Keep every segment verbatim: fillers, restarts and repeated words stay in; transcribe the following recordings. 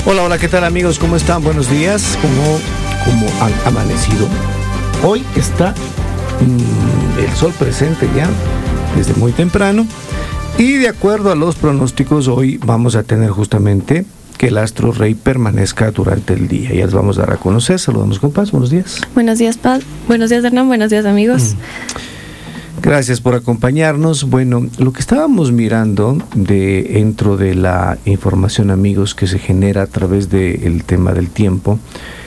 Hola, hola, ¿qué tal amigos? ¿Cómo están? Buenos días. ¿Cómo, cómo han amanecido? Hoy está mmm, el sol presente ya desde muy temprano y de acuerdo a los pronósticos hoy vamos a tener justamente que el astro rey permanezca durante el día. Ya les vamos a dar a conocer. Saludamos con Paz. Buenos días. Buenos días, Paz. Buenos días, Hernán. Buenos días, amigos. Mm. Gracias por acompañarnos. Bueno, lo que estábamos mirando de, dentro de la información, amigos, que se genera a través del tema del tiempo.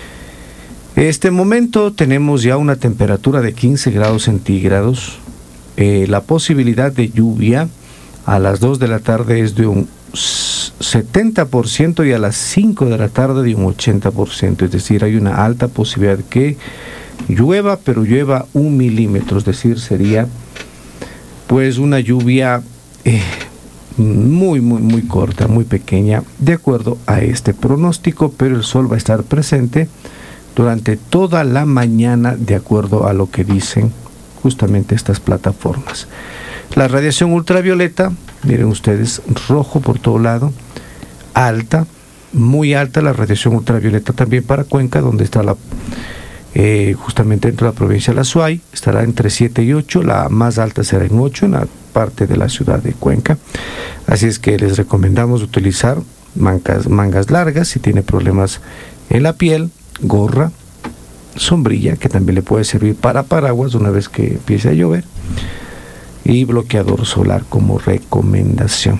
Este momento tenemos ya una temperatura de quince grados centígrados. Eh, la posibilidad de lluvia a las dos de la tarde es de un setenta por ciento y a las cinco de la tarde de un ochenta por ciento. Es decir, hay una alta posibilidad que llueva, pero llueva un milímetro, es decir, sería pues una lluvia eh, muy, muy, muy corta, muy pequeña, de acuerdo a este pronóstico, pero el sol va a estar presente durante toda la mañana, de acuerdo a lo que dicen justamente estas plataformas. La radiación ultravioleta, miren ustedes, rojo por todo lado, alta, muy alta la radiación ultravioleta también para Cuenca, donde está la Eh, justamente dentro de la provincia de La Suay, estará entre siete y ocho, la más alta será en ocho en la parte de la ciudad de Cuenca. Así es que les recomendamos utilizar mangas, mangas largas si tiene problemas en la piel, gorra, sombrilla, que también le puede servir para paraguas una vez que empiece a llover, y bloqueador solar como recomendación.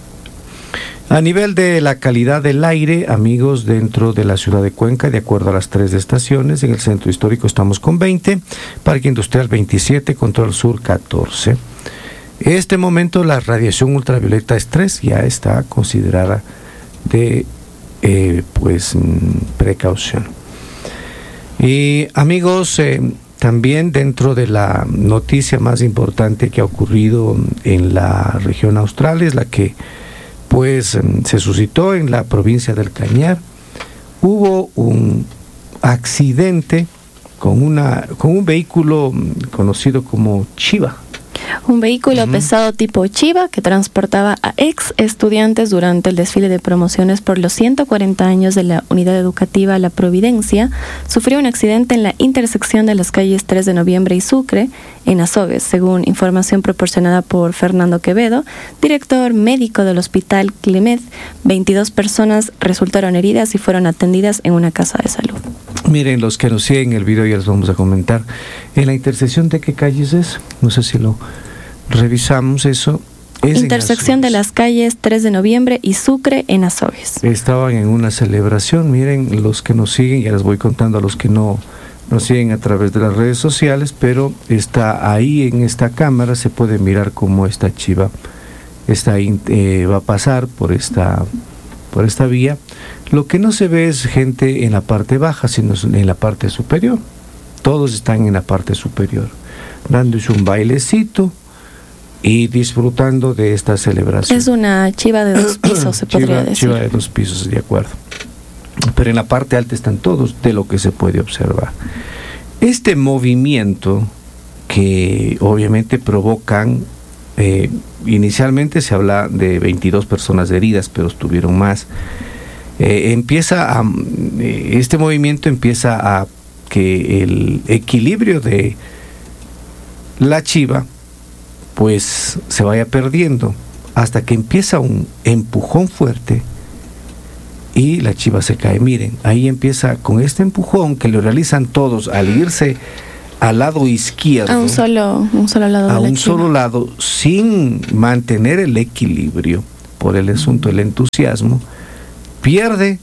A nivel de la calidad del aire, amigos, dentro de la ciudad de Cuenca, de acuerdo a las tres estaciones, en el centro histórico estamos con veinte, Parque Industrial veintisiete, Control Sur catorce. En este momento la radiación ultravioleta es tres, ya está considerada de eh, pues precaución. Y amigos, eh, también dentro de la noticia más importante que ha ocurrido en la región austral es la que pues se suscitó en la provincia del Cañar. Hubo un accidente con una con un vehículo conocido como Chiva. Un vehículo Uh-huh. pesado tipo Chiva que transportaba a ex estudiantes durante el desfile de promociones por los ciento cuarenta años de la Unidad Educativa La Providencia sufrió un accidente en la intersección de las calles tres de noviembre y Sucre, en Azogues, según información proporcionada por Fernando Quevedo, director médico del Hospital Clemet. veintidós personas resultaron heridas y fueron atendidas en una casa de salud. Miren, los que nos siguen el video ya les vamos a comentar. ¿En la intersección de qué calles es? No sé si lo revisamos eso. Es intersección de las calles tres de noviembre y Sucre, en Azogues. Estaban en una celebración. Miren, los que nos siguen, ya les voy contando a los que no nos siguen a través de las redes sociales, pero está ahí en esta cámara, se puede mirar cómo esta Chiva está ahí, eh, va a pasar por esta, por esta vía. Lo que no se ve es gente en la parte baja, sino en la parte superior. Todos están en la parte superior, dándose un bailecito y disfrutando de esta celebración. Es una Chiva de dos pisos, se podría chiva, decir. Chiva de dos pisos, de acuerdo. Pero en la parte alta están todos, de lo que se puede observar. Este movimiento que obviamente provocan, eh, inicialmente se habla de veintidós personas heridas, pero estuvieron más. Eh, empieza a, eh, este movimiento empieza a que el equilibrio de la Chiva pues se vaya perdiendo hasta que empieza un empujón fuerte y la Chiva se cae. Miren, ahí empieza con este empujón que lo realizan todos al irse al lado izquierdo, a un solo, un solo lado a de la un Chiva. solo lado, sin mantener el equilibrio por el asunto del entusiasmo, pierde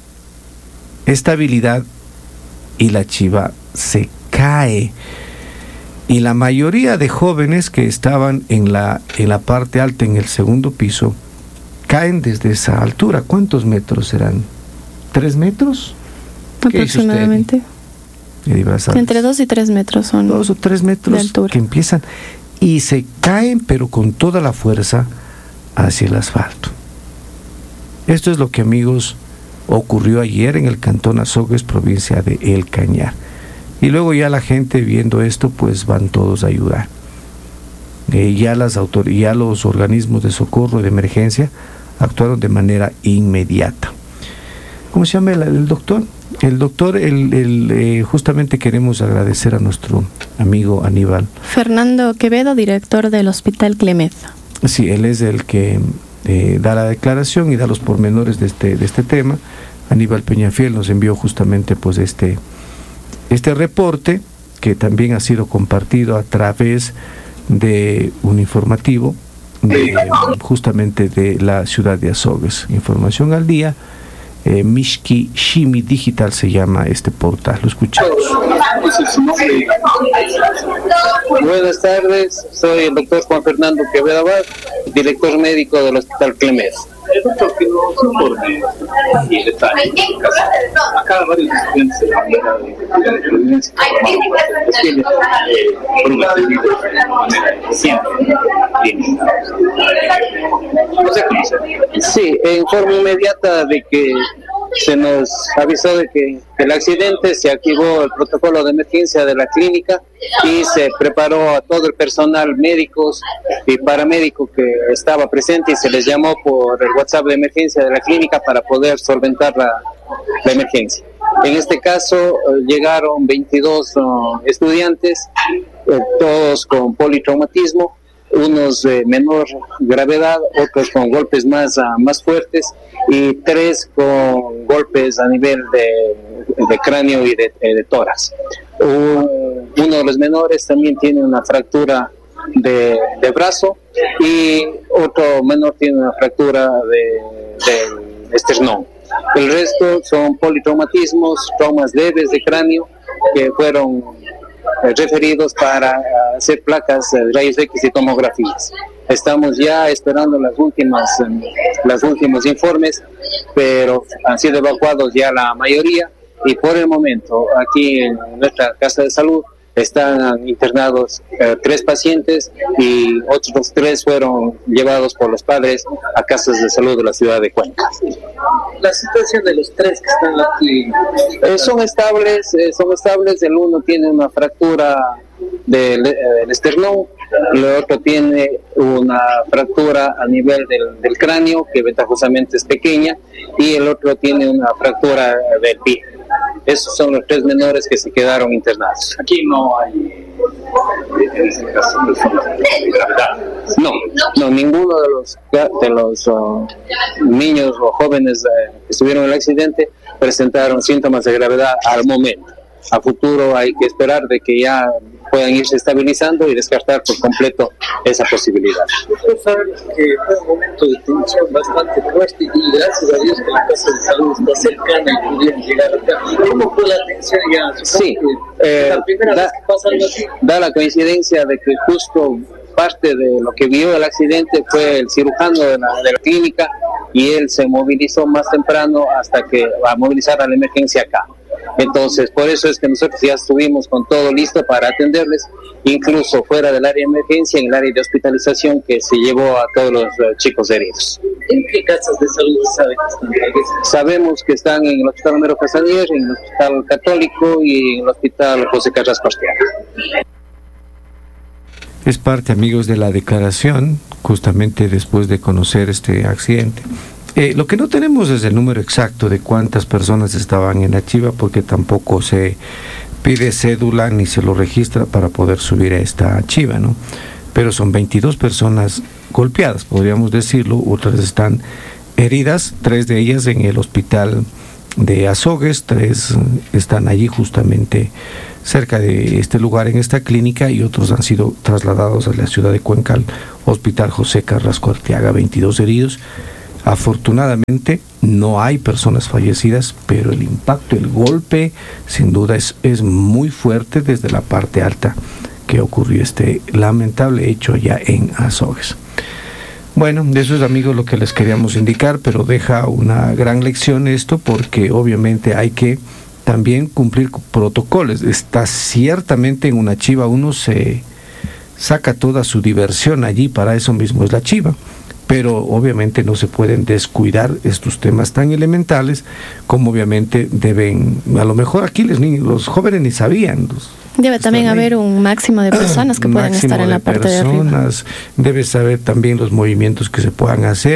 estabilidad y la Chiva se cae. Y la mayoría de jóvenes que estaban en la, en la parte alta, en el segundo piso, caen desde esa altura. ¿Cuántos metros serán? ¿Tres metros? Aproximadamente. Entre dos y tres metros son. Dos o tres metros de altura. Que empiezan y se caen, pero con toda la fuerza hacia el asfalto. Esto es lo que, amigos, ocurrió ayer en el cantón Azogues, provincia de El Cañar. Y luego ya la gente viendo esto, pues van todos a ayudar. Eh, ya, las autor- ya los organismos de socorro y de emergencia actuaron de manera inmediata. ¿cómo se llama el, el doctor? El doctor, el, el, eh, justamente queremos agradecer a nuestro amigo Aníbal. Fernando Quevedo, director del Hospital Clemet. Sí, él es el que eh, da la declaración y da los pormenores de este, de este tema. Aníbal Peñafiel nos envió justamente pues este, este reporte, que también ha sido compartido a través de un informativo de, justamente de la ciudad de Azogues. Información al día. Eh, Mishki Shimi Digital se llama este portal. Lo escuchamos. Buenas tardes, soy el doctor Juan Fernando Quevedo Abad, director médico del Hospital Clemet. El doctor, que nos informe y detalle. Acá varios estudiantes de la unidad de providencia fueron atendidos de manera eficiente. ¿No se conoce? Sí, en forma inmediata de que se nos avisó de que el accidente, se activó el protocolo de emergencia de la clínica y se preparó a todo el personal, médicos y paramédicos que estaba presente, y se les llamó por el WhatsApp de emergencia de la clínica para poder solventar la, la emergencia. En este caso llegaron veintidós uh, estudiantes, eh, todos con politraumatismo, unos de menor gravedad, otros con golpes más, uh, más fuertes, y tres con golpes a nivel de, de cráneo y de, de tórax. Uh, uno de los menores también tiene una fractura de, de brazo, y otro menor tiene una fractura de, de esternón. El resto son politraumatismos, traumas leves de cráneo que fueron eh, referidos para uh, hacer placas de rayos X y tomografías. Estamos ya esperando las últimas, eh, los últimos informes, pero han sido evacuados ya la mayoría, y por el momento aquí en nuestra casa de salud están internados eh, tres pacientes, y otros tres fueron llevados por los padres a casas de salud de la ciudad de Cuenca. La situación de los tres que están aquí eh, son estables, eh, son estables. El uno tiene una fractura del, del esternón, el otro tiene una fractura a nivel del, del cráneo, que ventajosamente es pequeña, y el otro tiene una fractura del pie. Esos son los tres menores que se quedaron internados. Aquí no hay, en este caso, personas de gravedad. No, no, ninguno de los de los uh, niños o jóvenes uh, que estuvieron en el accidente presentaron síntomas de gravedad al momento. A futuro hay que esperar de que ya puedan irse estabilizando y descartar por completo esa posibilidad. Usted sabe que fue un momento de tensión bastante fuerte, y gracias a Dios que la casa de salud está cercana y pudieron llegar acá. ¿Cómo fue la tensión ya? Sí, eh, eh, la primera da, vez que pasa algo así. Da la coincidencia de que justo parte de lo que vio el accidente fue el cirujano de la, de la clínica, y él se movilizó más temprano hasta que va a movilizar a la emergencia acá. Entonces, por eso es que nosotros ya estuvimos con todo listo para atenderles, incluso fuera del área de emergencia, en el área de hospitalización, que se llevó a todos los uh, chicos heridos. ¿En qué casas de salud sabe que están? Sabemos que están en el Hospital Homero Casanier, en el Hospital Católico y en el Hospital José Carrasco Arteaga. Es parte, amigos, de la declaración, justamente después de conocer este accidente. Eh, lo que no tenemos es el número exacto de cuántas personas estaban en la chiva, porque tampoco se pide cédula ni se lo registra para poder subir a esta chiva, ¿no? Pero son veintidós personas golpeadas, podríamos decirlo. Otras están heridas, tres de ellas en el hospital de Azogues, tres están allí justamente cerca de este lugar, en esta clínica, y otros han sido trasladados a la ciudad de Cuenca, al Hospital José Carrasco Arteaga. veintidós heridos. Afortunadamente no hay personas fallecidas, pero el impacto, el golpe, sin duda es, es muy fuerte desde la parte alta que ocurrió este lamentable hecho allá en Azogues. Bueno, de eso es, amigos, lo que les queríamos indicar, pero deja una gran lección esto, porque obviamente hay que también cumplir protocolos. Está ciertamente en una chiva, uno se saca toda su diversión allí, para eso mismo es la chiva. Pero obviamente no se pueden descuidar estos temas tan elementales, como obviamente deben, a lo mejor aquí los niños, los jóvenes ni sabían. Los, Debe también haber un máximo de personas que pueden estar en la parte de arriba. Debe saber también los movimientos que se puedan hacer,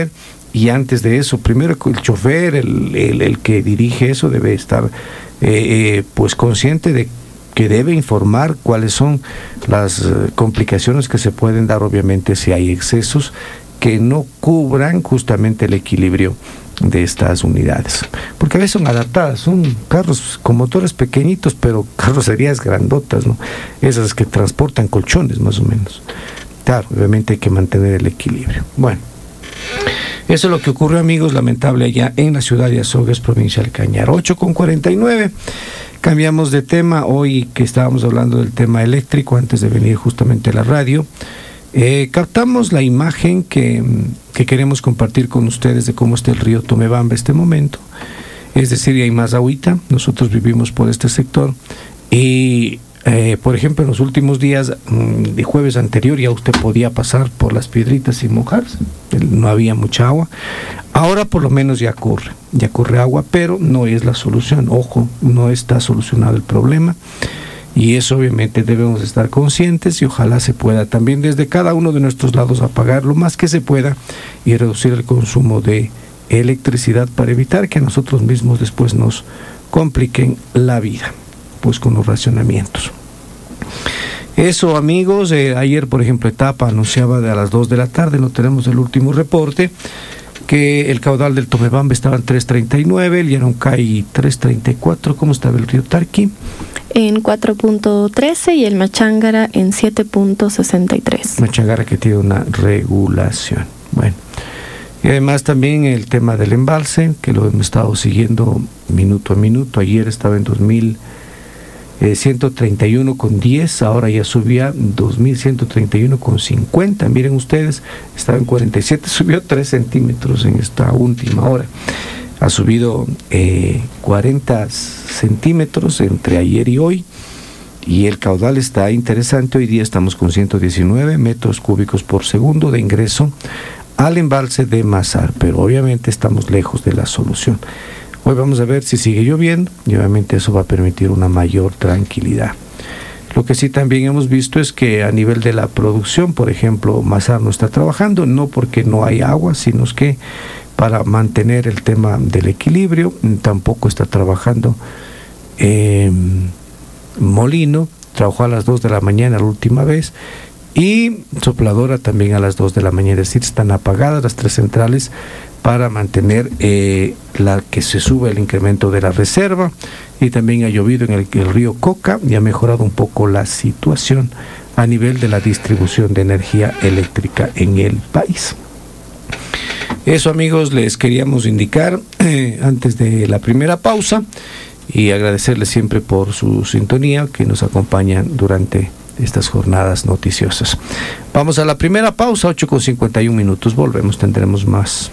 y antes de eso, primero el chofer, el, el, el que dirige eso debe estar eh, eh, pues consciente de que debe informar cuáles son las uh, complicaciones que se pueden dar, obviamente, si hay excesos que no cubran justamente el equilibrio de estas unidades, porque a veces son adaptadas, son carros con motores pequeñitos, pero carrocerías grandotas, ¿no? Esas que transportan colchones más o menos. Claro, obviamente hay que mantener el equilibrio. Bueno, eso es lo que ocurrió, amigos, lamentable allá en la ciudad de Azogues, provincia del Cañar. ocho con cuarenta y nueve. Cambiamos de tema, hoy que estábamos hablando del tema eléctrico, antes de venir justamente a la radio, eh, captamos la imagen que, que queremos compartir con ustedes de cómo está el río Tomebamba en este momento. Es decir, hay más agüita, nosotros vivimos por este sector, y eh, por ejemplo, en los últimos días, de jueves anterior, ya usted podía pasar por las piedritas sin mojarse, no había mucha agua. Ahora por lo menos ya corre, ya corre agua, pero no es la solución. Ojo, no está solucionado el problema, y eso obviamente debemos estar conscientes, y ojalá se pueda también desde cada uno de nuestros lados apagar lo más que se pueda y reducir el consumo de electricidad para evitar que a nosotros mismos después nos compliquen la vida, pues con los racionamientos. Eso, amigos, eh, ayer por ejemplo Etapa anunciaba de a las dos de la tarde, no tenemos el último reporte, que el caudal del Tomebamba estaba en tres treinta y nueve, el Llanuncay tres treinta y cuatro. ¿Cómo estaba el río Tarqui? En cuatro punto trece y el Machángara en siete punto sesenta y tres. Machángara que tiene una regulación. Bueno, y además también el tema del embalse, que lo hemos estado siguiendo minuto a minuto. Ayer estaba en dos mil ciento treinta y uno con diez, ahora ya subía dos mil ciento treinta y uno con cincuenta. Miren ustedes, estaba en cuarenta y siete, subió tres centímetros en esta última hora. Ha subido eh, cuarenta centímetros entre ayer y hoy, y el caudal está interesante. Hoy día estamos con ciento diecinueve metros cúbicos por segundo de ingreso al embalse de Mazar, pero obviamente estamos lejos de la solución. Hoy vamos a ver si sigue lloviendo, y obviamente eso va a permitir una mayor tranquilidad. Lo que sí también hemos visto es que a nivel de la producción, por ejemplo, Mazar no está trabajando, no porque no hay agua, sino que para mantener el tema del equilibrio. Tampoco está trabajando eh, Molino, trabajó a las dos de la mañana la última vez, y Sopladora también a las dos de la mañana, es decir, están apagadas las tres centrales para mantener eh, la que se sube el incremento de la reserva. Y también ha llovido en el, el río Coca, y ha mejorado un poco la situación a nivel de la distribución de energía eléctrica en el país. Eso, amigos, les queríamos indicar eh, antes de la primera pausa, y agradecerles siempre por su sintonía que nos acompañan durante estas jornadas noticiosas. Vamos a la primera pausa, ocho con cincuenta y un minutos, volvemos, tendremos más.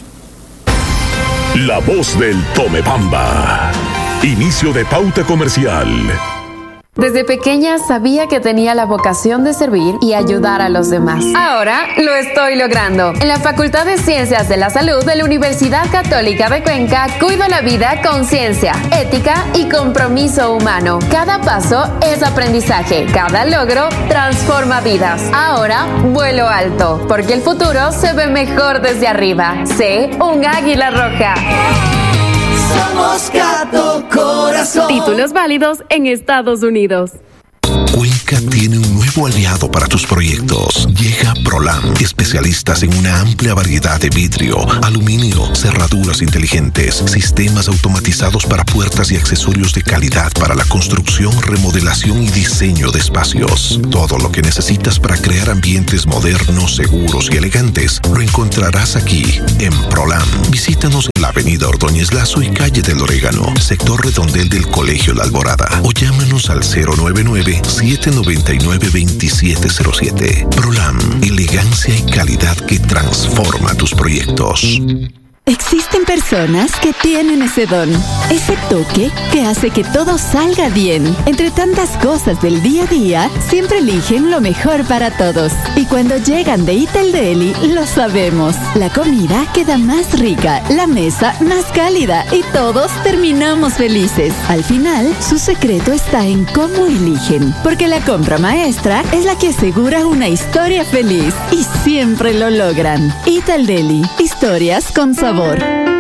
La voz del Tomebamba. Inicio de pauta comercial. Desde pequeña sabía que tenía la vocación de servir y ayudar a los demás. Ahora lo estoy logrando. En la Facultad de Ciencias de la Salud de la Universidad Católica de Cuenca, cuido la vida con ciencia, ética y compromiso humano. Cada paso es aprendizaje. Cada logro transforma vidas. Ahora vuelo alto, porque el futuro se ve mejor desde arriba. Sé un águila roja. Somos Gato Corazón. Títulos válidos en Estados Unidos. Cuenca tiene un nuevo aliado para tus proyectos. Llega Prolam, especialistas en una amplia variedad de vidrio, aluminio, cerraduras inteligentes, sistemas automatizados para puertas y accesorios de calidad para la construcción, remodelación y diseño de espacios. Todo lo que necesitas para crear ambientes modernos, seguros y elegantes lo encontrarás aquí en Prolam. Visítanos en la avenida Ordóñez Lazo y calle del Orégano, sector redondel del Colegio La Alborada, o llámanos al cero nueve nueve, siete nueve nueve, dos siete cero siete. Prolam, elegancia y calidad que transforma tus proyectos. Existen personas personas que tienen ese don, ese toque que hace que todo salga bien. Entre tantas cosas del día a día, siempre eligen lo mejor para todos. Y cuando llegan de Eat El Deli, lo sabemos. La comida queda más rica, la mesa más cálida y todos terminamos felices. Al final, su secreto está en cómo eligen, porque la compra maestra es la que asegura una historia feliz y siempre lo logran. Eat El Deli, historias con sabor.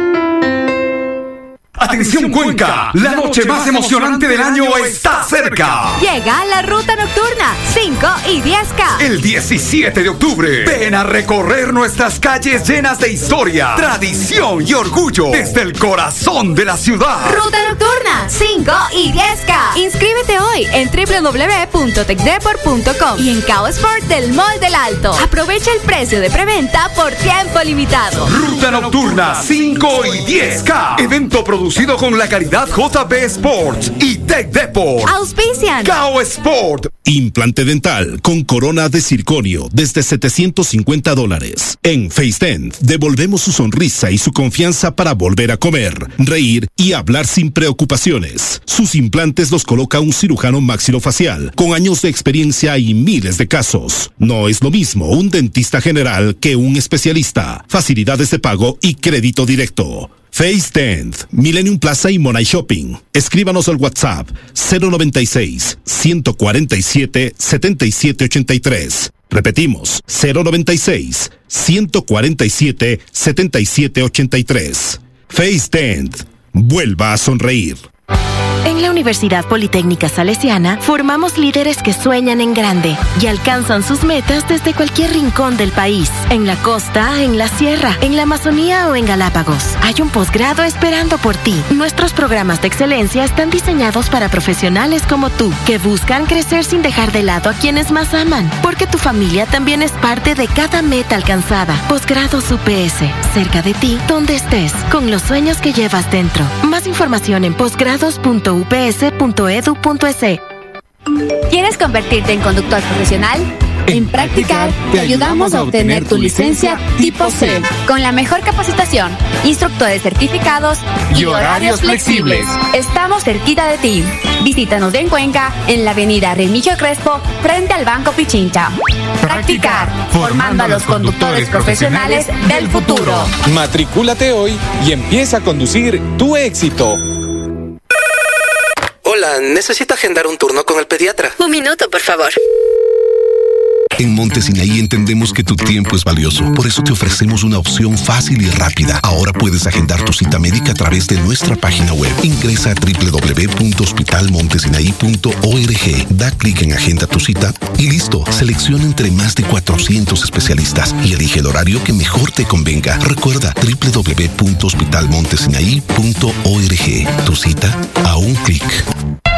¡Atención Cuenca! La noche más emocionante del año está cerca. Llega la ruta nocturna cinco y diez K. El diecisiete de octubre. Ven a recorrer nuestras calles llenas de historia, tradición y orgullo desde el corazón de la ciudad. Ruta nocturna cinco y diez K. Inscríbete hoy en doble u doble u doble u punto tecdepor punto com y en Cao Sport del Mall del Alto. Aprovecha el precio de preventa por tiempo limitado. Ruta nocturna cinco y diez K. Evento producido con la caridad J B Sports y Tecdepor. Auspician Cao Sport. Implante dental con corona de circonio desde setecientos cincuenta dólares. En FaceDent devolvemos su sonrisa y su confianza para volver a comer, reír y hablar sin preocupaciones. Sus implantes los coloca un cirujano maxilofacial con años de experiencia y miles de casos. No es lo mismo un dentista general que un especialista. Facilidades de pago y crédito directo. FaceDent, Millennium Plaza y Monay Shopping. Escríbanos al WhatsApp cero noventa y seis, ciento cuarenta y siete, setenta y siete ochenta y tres. Repetimos, cero noventa y seis, ciento cuarenta y siete, setenta y siete ochenta y tres. FaceDent, vuelva a sonreír. En la Universidad Politécnica Salesiana formamos líderes que sueñan en grande y alcanzan sus metas desde cualquier rincón del país. En la costa, en la sierra, en la Amazonía o en Galápagos. Hay un posgrado esperando por ti. Nuestros programas de excelencia están diseñados para profesionales como tú, que buscan crecer sin dejar de lado a quienes más aman. Porque tu familia también es parte de cada meta alcanzada. Posgrados U P S, cerca de ti, donde estés, con los sueños que llevas dentro. Más información en posgrados punto u p s punto e d u punto e s. ¿Quieres convertirte en conductor profesional? En Practicar te ayudamos a obtener tu licencia tipo C con la mejor capacitación, instructores certificados y horarios flexibles. Estamos cerquita de ti. Visítanos en Cuenca, en la avenida Remigio Crespo, frente al Banco Pichincha. Practicar, formando a los conductores profesionales del futuro. Matricúlate hoy y empieza a conducir tu éxito. Hola, necesito agendar un turno con el pediatra. Un minuto, por favor. En Monte Sinaí entendemos que tu tiempo es valioso. Por eso te ofrecemos una opción fácil y rápida. Ahora puedes agendar tu cita médica a través de nuestra página web. Ingresa a doble u doble u doble u punto hospital montesinaí punto org. Da clic en Agenda tu cita y listo. Selecciona entre más de cuatrocientos especialistas y elige el horario que mejor te convenga. Recuerda doble u doble u doble u punto hospital montesinaí punto org. Tu cita a un clic.